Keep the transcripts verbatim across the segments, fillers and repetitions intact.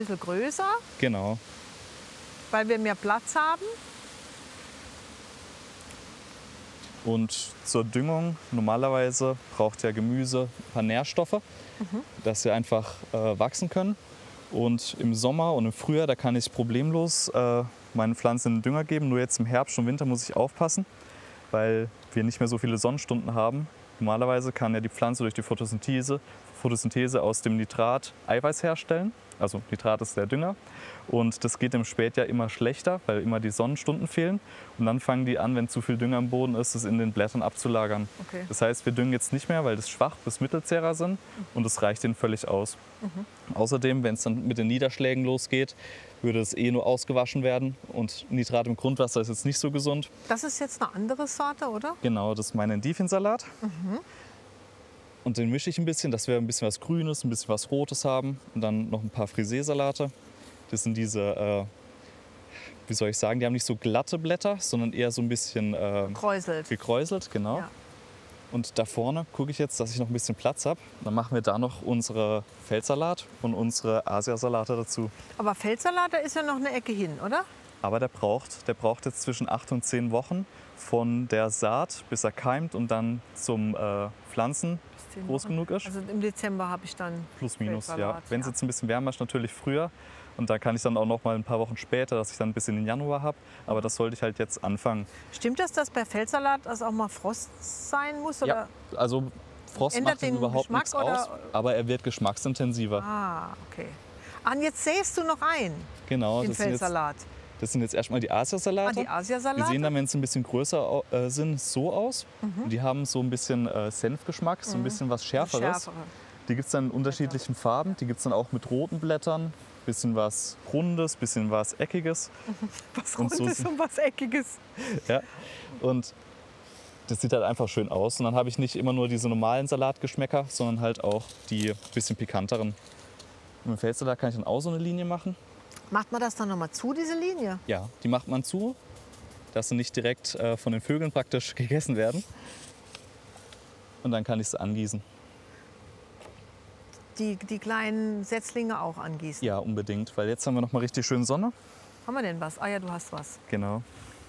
bisschen größer, Genau. weil wir mehr Platz haben. Und zur Düngung, normalerweise braucht ja Gemüse ein paar Nährstoffe, mhm. dass sie einfach äh, wachsen können. Und im Sommer und im Frühjahr, da kann ich problemlos äh, meinen Pflanzen einen Dünger geben. Nur jetzt im Herbst und Winter muss ich aufpassen, weil wir nicht mehr so viele Sonnenstunden haben. Normalerweise kann ja die Pflanze durch die Photosynthese, Photosynthese aus dem Nitrat Eiweiß herstellen. Also Nitrat ist der Dünger. Und das geht im Spätjahr immer schlechter, weil immer die Sonnenstunden fehlen. Und dann fangen die an, wenn zu viel Dünger im Boden ist, es in den Blättern abzulagern. Okay. Das heißt, wir düngen jetzt nicht mehr, weil das schwach bis Mittelzehrer sind und es reicht ihnen völlig aus. Mhm. Außerdem, wenn es dann mit den Niederschlägen losgeht, würde es eh nur ausgewaschen werden. Und Nitrat im Grundwasser ist jetzt nicht so gesund. Das ist jetzt eine andere Sorte, oder? Genau, das ist mein Endivensalat. Mhm. Und den mische ich ein bisschen, dass wir ein bisschen was Grünes, ein bisschen was Rotes haben. Und dann noch ein paar Frisee-Salate. Das sind diese, äh, wie soll ich sagen, die haben nicht so glatte Blätter, sondern eher so ein bisschen äh, gekräuselt. gekräuselt, genau. Ja. Und da vorne gucke ich jetzt, dass ich noch ein bisschen Platz habe. Dann machen wir da noch unsere Feldsalat und unsere Asiasalate dazu. Aber Feldsalat, da ist ja noch eine Ecke hin, oder? Aber der braucht, der braucht jetzt zwischen acht und zehn Wochen von der Saat, bis er keimt und dann zum äh, Pflanzen groß genug ist. Also im Dezember habe ich dann plus minus, Feldsalat, ja. Wenn es ja. jetzt ein bisschen wärmer ist, natürlich früher. Und da kann ich dann auch noch mal ein paar Wochen später, dass ich dann ein bisschen in Januar habe. Aber das sollte ich halt jetzt anfangen. Stimmt das, dass bei Feldsalat das auch mal Frost sein muss? Oder? Ja, also Frost Ändert macht ihm den überhaupt Geschmack, nichts aus, oder? aber er wird geschmacksintensiver. Ah, okay. Ah, und jetzt säst du noch ein, Genau, den das sind, jetzt, Feldsalat. das sind jetzt erstmal die Asiasalate. Ah, die Asiasalate? Die sehen dann, wenn sie ein bisschen größer äh, sind, so aus. Mhm. Die haben so ein bisschen äh, Senfgeschmack, so ein bisschen was Schärferes. Schärfere. Die gibt es dann in unterschiedlichen Farben. Die gibt es dann auch mit roten Blättern. Bisschen was Rundes, bisschen was Eckiges. Was Und Rundes so- und was Eckiges. Ja. Und das sieht halt einfach schön aus. Und dann habe ich nicht immer nur diese normalen Salatgeschmäcker, sondern halt auch die bisschen pikanteren. Und mit dem Feldsalat kann ich dann auch so eine Linie machen. Macht man das dann nochmal zu, diese Linie? Ja, die macht man zu, dass sie nicht direkt äh, von den Vögeln praktisch gegessen werden. Und dann kann ich sie angießen. Die, die kleinen Setzlinge auch angießen. Ja, unbedingt, weil jetzt haben wir noch mal richtig schön Sonne. Haben wir denn was? Ah ja, du hast was. Genau.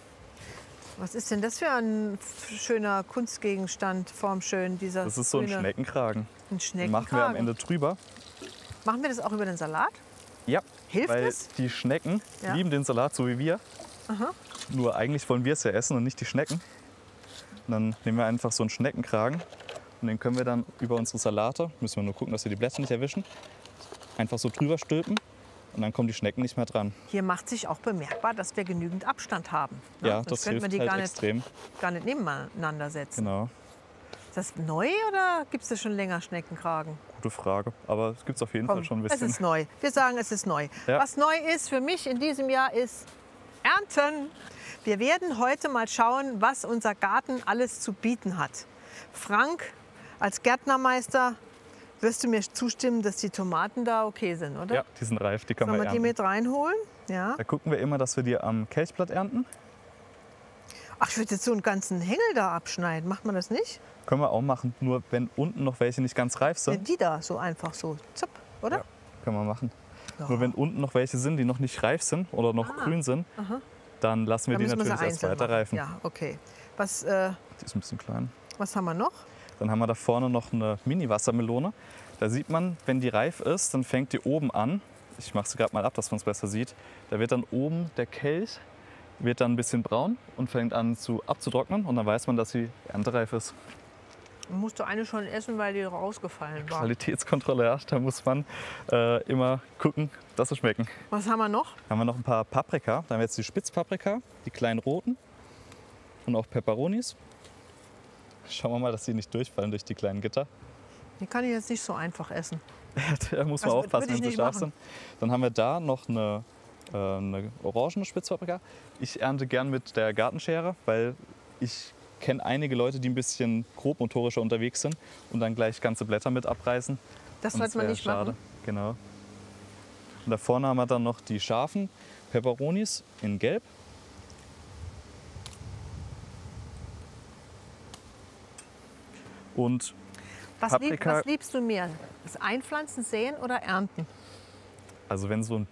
Was ist denn das für ein schöner Kunstgegenstand, formschön, dieser Das ist so ein grüne- Schneckenkragen. ein Den Schneckenkragen. machen wir am Ende drüber. Machen wir das auch über den Salat? Ja, Hilft weil es? die Schnecken Ja. lieben den Salat so wie wir. Aha. Nur eigentlich wollen wir es ja essen und nicht die Schnecken. Und dann nehmen wir einfach so einen Schneckenkragen und den können wir dann über unsere Salate, müssen wir nur gucken, dass wir die Blätter nicht erwischen, einfach so drüber stülpen und dann kommen die Schnecken nicht mehr dran. Hier macht sich auch bemerkbar, dass wir genügend Abstand haben. ne? Ja, Sonst das könnte man hilft die halt gar nicht, extrem. gar nicht nebeneinander setzen. Genau, Ist das neu oder gibt es das schon länger, Schneckenkragen? gute Frage. Aber es gibt es auf jeden Komm, Fall schon ein es bisschen. ist neu. Wir sagen, es ist neu. Ja. Was neu ist für mich in diesem Jahr ist Ernten. Wir werden heute mal schauen, was unser Garten alles zu bieten hat. Frank, als Gärtnermeister, wirst du mir zustimmen, dass die Tomaten da okay sind, oder? Ja, die sind reif, die kann Sollen man wir die ernten. mit reinholen? Ja. Da gucken wir immer, dass wir die am Kelchblatt ernten. Ach, ich würde jetzt so einen ganzen Hängel da abschneiden. Macht man das nicht? Können wir auch machen, nur wenn unten noch welche nicht ganz reif Ja, sind. die da so einfach so. Zup, oder? Ja, können wir machen. Ja. Nur wenn unten noch welche sind, die noch nicht reif sind oder noch Ah. grün sind, dann lassen wir Dann die müssen wir sie natürlich erst einzeln weiter machen. reifen. Ja, okay. Was, äh, Die ist ein bisschen klein. was haben wir noch? Dann haben wir da vorne noch eine Mini-Wassermelone. Da sieht man, wenn die reif ist, dann fängt die oben an. Ich mache sie gerade mal ab, dass man es besser sieht. Da wird dann oben der Kelch wird dann ein bisschen braun und fängt an zu abzutrocknen. Und dann weiß man, dass sie erntereif ist. Musst du eine schon essen, weil die rausgefallen war. Qualitätskontrolle, ja, da muss man äh, immer gucken, dass sie schmecken. Was haben wir noch? Dann haben wir noch ein paar Paprika. Da haben wir jetzt die Spitzpaprika, die kleinen roten und auch Peperonis. Schauen wir mal, dass sie nicht durchfallen durch die kleinen Gitter. Die kann ich jetzt nicht so einfach essen. Da muss man Das aufpassen, würde ich wenn sie nicht scharf machen. sind. Dann haben wir da noch eine, äh, eine orangene Spitzpaprika. Ich ernte gern mit der Gartenschere, weil ich kenne einige Leute, die ein bisschen grobmotorischer unterwegs sind und dann gleich ganze Blätter mit abreißen. Das Und sollte man wär nicht schade. machen. Genau. Und da vorne haben wir dann noch die scharfen Peperonis in Gelb. Und Was, lieb, Paprika- was liebst du mehr? Das Einpflanzen, Säen oder Ernten? Also wenn so ein